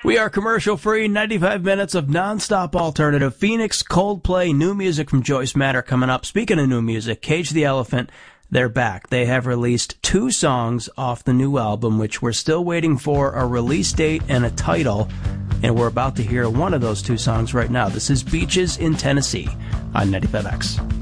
We are commercial-free, 95 minutes of non-stop alternative. Phoenix, Coldplay, new music from Joyce Matter coming up. Speaking of new music, Cage the Elephant, they're back. They have released 2 songs off the new album, which we're still waiting for a release date and a title, and we're about to hear one of those 2 songs right now. This is Beaches in Tennessee on 95X.